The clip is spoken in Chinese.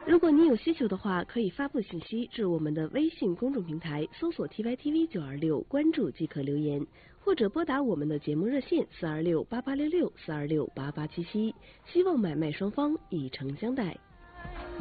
如果你有需求的话，可以发布信息至我们的微信公众平台，搜索 TYTV926，关注即可留言，或者拨打我们的节目热线4268866 4268877，希望买卖双方以诚相待。